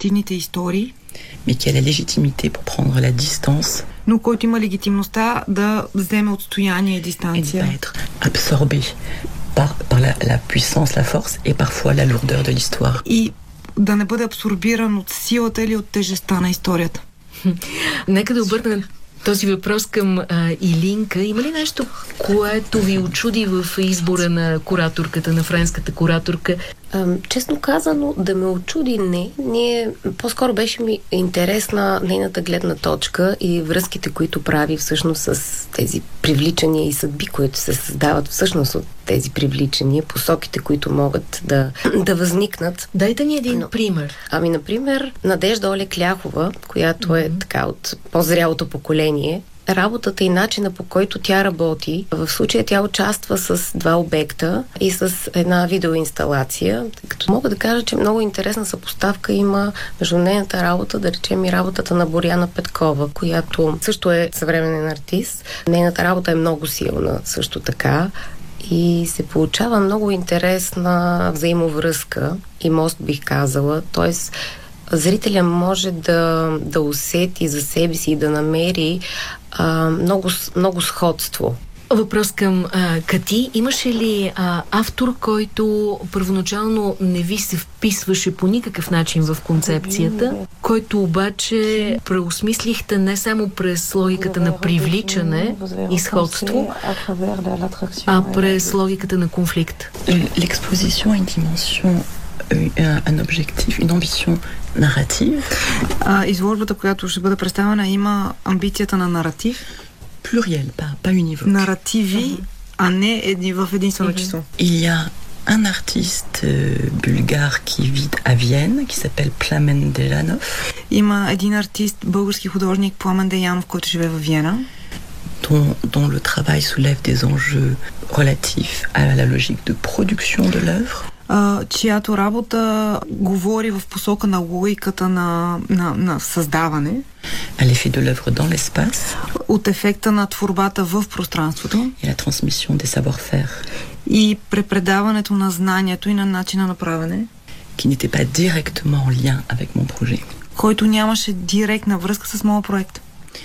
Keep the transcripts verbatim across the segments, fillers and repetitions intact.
същинните истории, mais qui a la légitimité pour prendre la distance, но който има легитимността да вземе отстояние и et de дистанция. pas être absorbé par, par la, la puissance, la force et parfois la lourdeur de l'histoire. И да не бъде абсорбиран от силата или от тежестта на историята. Нека да обърна този въпрос към а, Илинка. Има ли нещо, което ви очуди в избора на кураторката, на френската кураторка? Ам, честно казано, да ме очуди не. Ние, по-скоро беше ми интересна нейната гледна точка и връзките, които прави всъщност с тези привличания и съдби, които се създават всъщност от тези привличания, посоките, които могат да, да възникнат. Дайте ни един Но, пример. Ами, например, Надежда Оля Кляхова, която е mm-hmm. така от по-зрялото поколение, работата и начина, по който тя работи. В случая тя участва с два обекта и с една видеоинсталация. Като мога да кажа, че много интересна съпоставка има между нейната работа, да речем и работата на Боряна Петкова, която също е съвременен артист. Нейната работа е много силна също така и се получава много интересна взаимовръзка и мост, бих казала. Тоест, зрителя може да, да усети за себе си и да намери а, много, много сходство. Въпрос към а, Кати. Имаше ли а, автор, който първоначално не ви се вписваше по никакъв начин в концепцията, който обаче преосмислихте не само през логиката на привличане и сходство, а през логиката на конфликт? L'exposition a une dimension, un objectif, une ambition narrative. А, изложбата, която ще бъде представена, има амбицията на наратив. Pluriel, pas, pas univoque. Наративи, mm-hmm. а не еди, в единствено mm-hmm. число. Il y a un artiste euh, bulgare qui vit à Vienne, qui s'appelle Plamen Dejanov. Има един артист, български художник, Пламен Деянов, който живее в Виена. Dont, dont le travail soulève des enjeux relatifs à la logique de production de l'œuvre. Uh, чиято работа говори в посока на логиката на, на, на създаване. À l'effet de l'œuvre dans l'espace. От ефекта на творбата в пространството. Et la transmission des savoir-faire. И препредаването на знанието и на начина на правене. Qui n'était pas directement en lien avec mon projet. Който нямаше директна връзка с моя проект.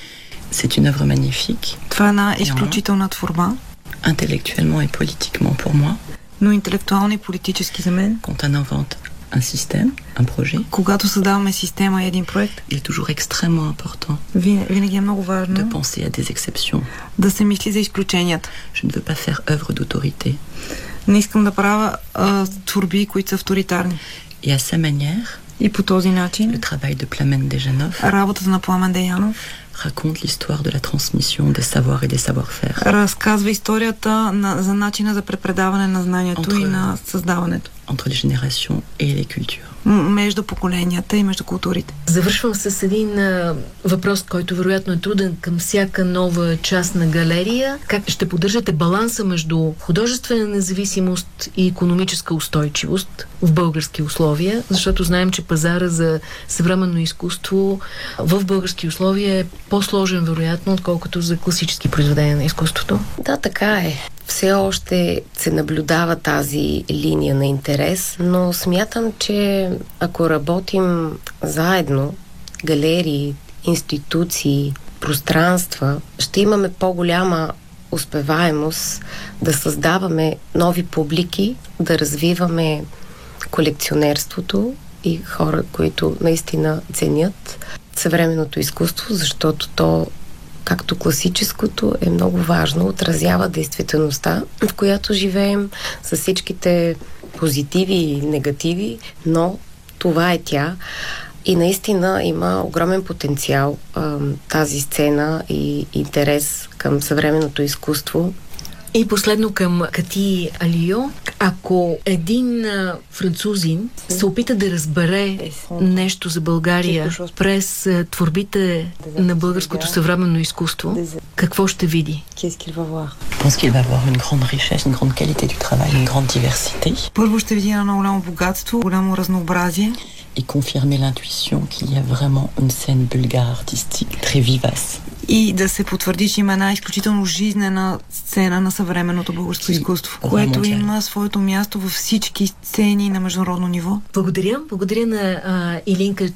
C'est une œuvre magnifique. Това е една изключителна творба. Intellectuellement et politiquement pour moi. Но интелектуално и политически за мен. Quand on invente un système, un projet, когато създаваме система и един проект, il est toujours extrêmement important винаги е много важно de penser à des exceptions. Да се мисли за изключенията. Je ne veux pas faire œuvre d'autorité. Не искам да правя а, творби, които са авторитарни. Et à sa manière, и по този начин, le travail de Plamen Dejanov, работата на Пламен Деянов, raconte l'histoire de la transmission des savoirs et des savoir-faire. Разказва историята на, за начина за препредаване на знанието entre, и на създаването. Entre les générations et les cultures. Между поколенията и между културите. Завършвам с един а, въпрос, който вероятно е труден към всяка нова част на галерия. Как ще поддържате баланса между художествена независимост и икономическа устойчивост в български условия? Защото знаем, че пазара за съвременно изкуство в български условия е по-сложен, вероятно, отколкото за класически произведения на изкуството. Да, така е. Все още се наблюдава тази линия на интерес, но смятам, че ако работим заедно, галерии, институции, пространства, ще имаме по-голяма успеваемост да създаваме нови публики, да развиваме колекционерството и хора, които наистина ценят съвременното изкуство, защото то, както класическото, е много важно, отразява действителността, в която живеем, с всичките позитиви и негативи, но това е тя. И наистина има огромен потенциал а, тази сцена и интерес към съвременното изкуство. И последно към Кати Алио. Ако един а, французин се опита да разбере нещо за България през а, творбите на българското съвременно изкуство, какво ще види? Je pense qu'il va voir une grande richesse, une grande qualité du travail, une grande diversité. Първо ще види едно голямо богатство, голямо разнообразие. Et confirmer l'intuition qu'il y a vraiment une scène bulgare artistique très vivace. И да се потвърди, че има една изключително жизнена сцена на съвременното българско изкуство, което има своето място във всички сцени на международно ниво. Благодаря. Благодаря на а, Илинка